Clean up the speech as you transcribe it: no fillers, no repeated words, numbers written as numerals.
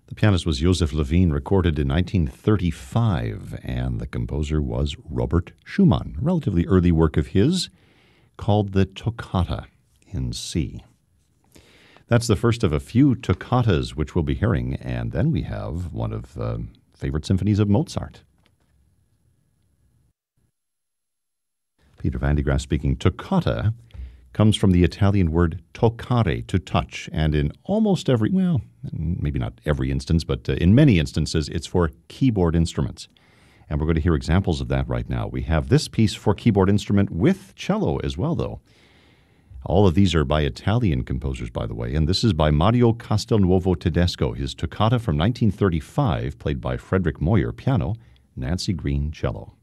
The pianist was Joseph Levine, recorded in 1935, and the composer was Robert Schumann. A relatively early work of his called the Toccata in C. That's the first of a few toccatas which we'll be hearing, and then we have one of the favorite symphonies of Mozart. Peter van de Graaf speaking. Toccata comes from the Italian word toccare, to touch, and in almost every, well, maybe not every instance, but in many instances, it's for keyboard instruments. And we're going to hear examples of that right now. We have this piece for keyboard instrument with cello as well, though. All of these are by Italian composers, by the way, and this is by Mario Castelnuovo Tedesco, his toccata from 1935, played by Frederick Moyer, piano, Nancy Green, cello.